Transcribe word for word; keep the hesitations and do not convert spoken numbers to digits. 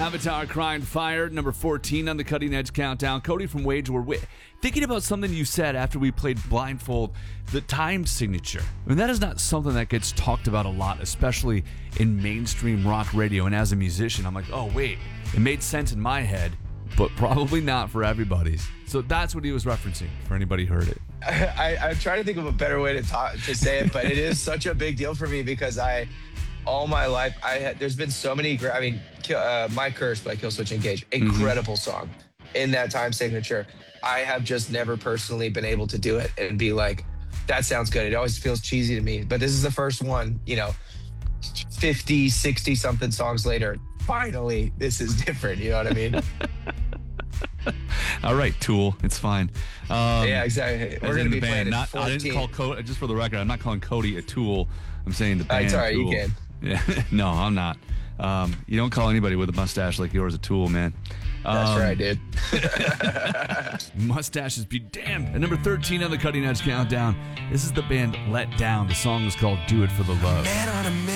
Avatar Crying Fire, number fourteen on the Cutting Edge Countdown. Cody from Wage, we're wi- thinking about something you said after we played Blindfold, the time signature. I mean, that is not something that gets talked about a lot, especially in mainstream rock radio. And as a musician, I'm like, oh, wait, it made sense in my head, but probably not for everybody's. So that's what he was referencing, for anybody who heard it. I, I, I'm trying to think of a better way to talk to say it, but it is such a big deal for me because I, all my life, I had, there's been so many, I mean, uh, My Curse by Killswitch Engage, incredible mm-hmm. song in that time signature. I have just never personally been able to do it and be like, that sounds good. It always feels cheesy to me, but this is the first one, you know, fifty, sixty something songs later. Finally, this is different. You know what I mean? All right, Tool. It's fine. Um, yeah, exactly. We're going to be band. playing Not, I didn't call Cody, just for the record, I'm not calling Cody a Tool. I'm saying the band. It's all right, Tool. you can. Yeah. No, I'm not. Um, you don't call anybody with a mustache like yours a Tool, man. That's um, right, dude. Mustaches be damned. At number thirteen on the Cutting Edge Countdown, this is the band Let Down. The song is called Do It for the Love. Man on a